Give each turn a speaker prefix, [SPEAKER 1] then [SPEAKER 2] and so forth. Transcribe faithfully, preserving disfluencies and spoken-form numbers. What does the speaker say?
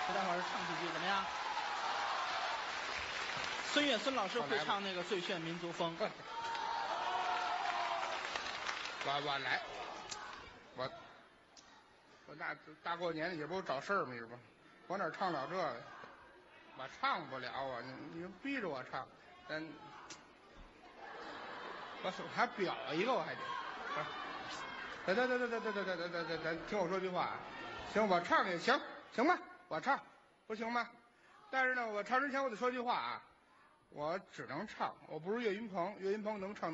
[SPEAKER 1] 给大伙儿唱几句怎么样？孙越孙老师会唱那个《最炫民族风》。
[SPEAKER 2] 我我来，我我大大过年的也不找事儿嘛，是吧？我哪唱了这个？我唱不了啊！你你逼着我唱，但我手还表一个，我还得。得得得得得得得得得得得，听我说句话啊！行，我唱也行，行吧？我唱，不行吗？但是呢，我唱之前我得说句话啊，我只能唱，我不是岳云鹏，岳云鹏能唱。